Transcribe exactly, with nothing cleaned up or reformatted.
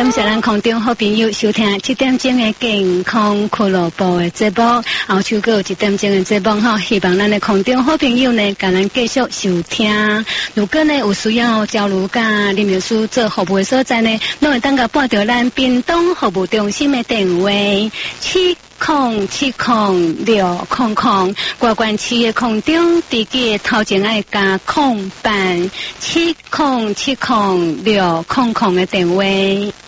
感谢咱空中好朋友收听七点钟的健康俱乐部的节目，后手阁有一点钟的节目吼，希望咱的空中好朋友呢，甲咱继续收听。如果呢有需要交流甲林秘书做服务的所在呢，拢会当甲拨到咱屏东服务中心的电话七空七空六空空，乖关市的空中地基头前爱加空板七空七空六空空的电话。